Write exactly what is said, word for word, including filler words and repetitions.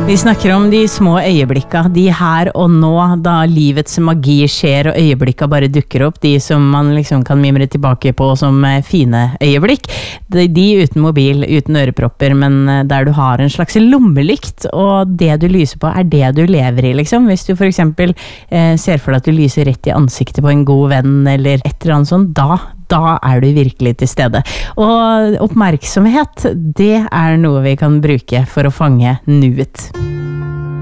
Vi snakker om de små øyeblikka, de her og nå, da livets magi skjer og øyeblikka bare dukker opp, de som man liksom kan mimre tilbake på som fine øyeblikk. De, de uten mobil, uten ørepropper, men der du har en slags lommelykt, og det du lyser på er det du lever i, liksom. Hvis du for eksempel eh, ser for deg at du lyser rett i ansiktet på en god venn, eller et eller annet sånt, da da er du virkelig til stede. Og oppmerksomhet, det er noe vi kan bruke for å fange nuet.